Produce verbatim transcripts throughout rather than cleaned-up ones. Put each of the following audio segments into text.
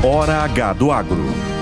Hora H do Agro.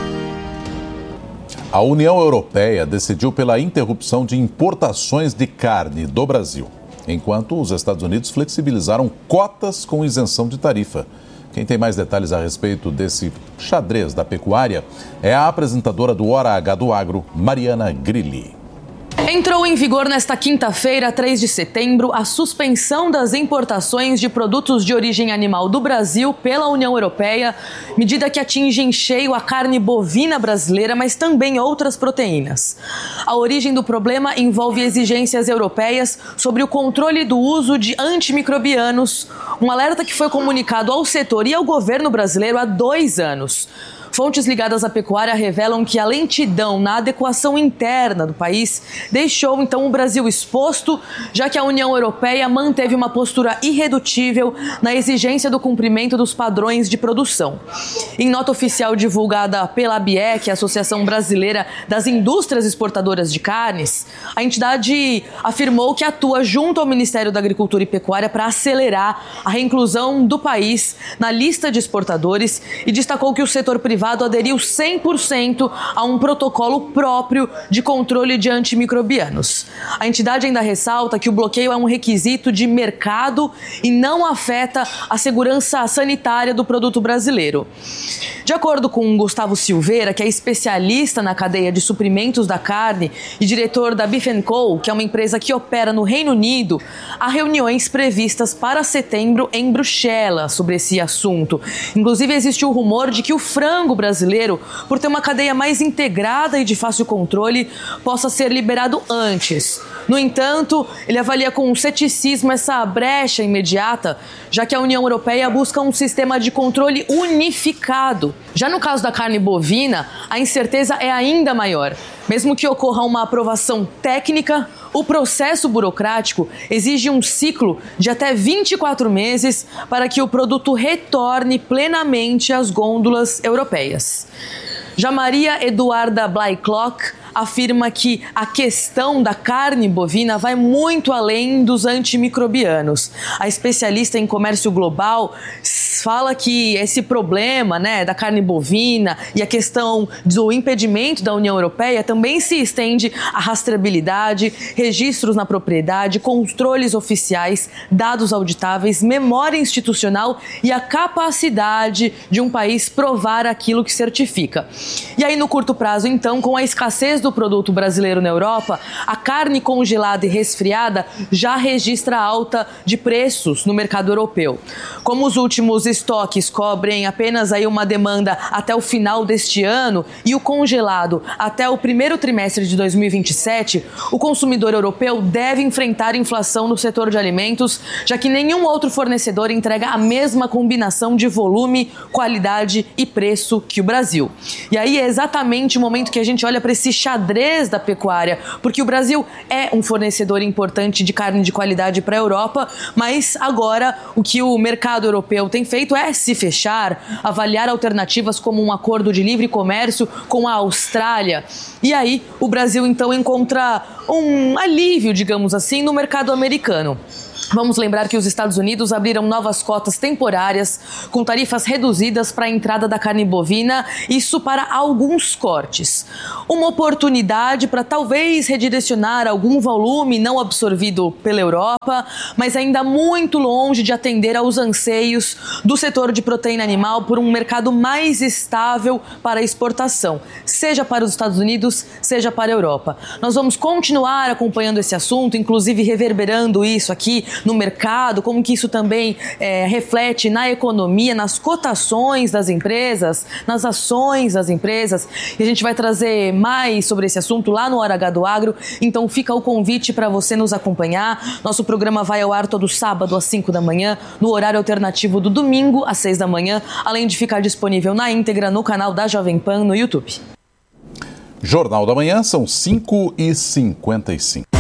A União Europeia decidiu pela interrupção de importações de carne do Brasil, enquanto os Estados Unidos flexibilizaram cotas com isenção de tarifa. Quem tem mais detalhes a respeito desse xadrez da pecuária é a apresentadora do Hora H do Agro, Mariana Grilli. Entrou em vigor nesta quinta-feira, três de setembro, a suspensão das importações de produtos de origem animal do Brasil pela União Europeia, medida que atinge em cheio a carne bovina brasileira, mas também outras proteínas. A origem do problema envolve exigências europeias sobre o controle do uso de antimicrobianos, um alerta que foi comunicado ao setor e ao governo brasileiro há dois anos. Fontes ligadas à pecuária revelam que a lentidão na adequação interna do país deixou, então, o Brasil exposto, já que a União Europeia manteve uma postura irredutível na exigência do cumprimento dos padrões de produção. Em nota oficial divulgada pela A B E C, a Associação Brasileira das Indústrias Exportadoras de Carnes, a entidade afirmou que atua junto ao Ministério da Agricultura e Pecuária para acelerar a reinclusão do país na lista de exportadores e destacou que o setor privado aderiu cem por cento a um protocolo próprio de controle de antimicrobianos. A entidade ainda ressalta que o bloqueio é um requisito de mercado e não afeta a segurança sanitária do produto brasileiro. De acordo com Gustavo Silveira, que é especialista na cadeia de suprimentos da carne e diretor da Beef and Co, que é uma empresa que opera no Reino Unido, há reuniões previstas para setembro em Bruxelas sobre esse assunto. Inclusive, existe o rumor de que o frango brasileiro, por ter uma cadeia mais integrada e de fácil controle, possa ser liberado antes. No entanto, ele avalia com ceticismo essa brecha imediata, já que a União Europeia busca um sistema de controle unificado. Já no caso da carne bovina, a incerteza é ainda maior. Mesmo que ocorra uma aprovação técnica, o processo burocrático exige um ciclo de até vinte e quatro meses para que o produto retorne plenamente às gôndolas europeias. Já Maria Eduarda Blaiklock afirma que a questão da carne bovina vai muito além dos antimicrobianos. A especialista em comércio global fala que esse problema, né, da carne bovina e a questão do impedimento da União Europeia também se estende à rastreabilidade, registros na propriedade, controles oficiais, dados auditáveis, memória institucional e a capacidade de um país provar aquilo que certifica. E aí, no curto prazo, então, com a escassez do produto brasileiro na Europa, a carne congelada e resfriada já registra alta de preços no mercado europeu. Como os últimos estoques cobrem apenas aí uma demanda até o final deste ano e o congelado até o primeiro trimestre de dois mil e vinte e sete, o consumidor europeu deve enfrentar inflação no setor de alimentos, já que nenhum outro fornecedor entrega a mesma combinação de volume, qualidade e preço que o Brasil. E aí é exatamente o momento que a gente olha para esse xadrez da pecuária, porque o Brasil é um fornecedor importante de carne de qualidade para a Europa, mas agora o que o mercado europeu tem feito é se fechar, avaliar alternativas como um acordo de livre comércio com a Austrália. E aí o Brasil então encontra um alívio, digamos assim, no mercado americano. Vamos lembrar que os Estados Unidos abriram novas cotas temporárias com tarifas reduzidas para a entrada da carne bovina, isso para alguns cortes. Uma oportunidade para talvez redirecionar algum volume não absorvido pela Europa, mas ainda muito longe de atender aos anseios do setor de proteína animal por um mercado mais estável para a exportação, seja para os Estados Unidos, seja para a Europa. Nós vamos continuar acompanhando esse assunto, inclusive reverberando isso aqui no mercado, como que isso também é, reflete na economia, nas cotações das empresas, nas ações das empresas. E a gente vai trazer mais sobre esse assunto lá no Hora H do Agro, então fica o convite para você nos acompanhar. Nosso programa vai ao ar todo sábado às cinco da manhã, no horário alternativo do domingo às seis da manhã, além de ficar disponível na íntegra no canal da Jovem Pan no YouTube. Jornal da Manhã, são cinco e cinquenta e cinco.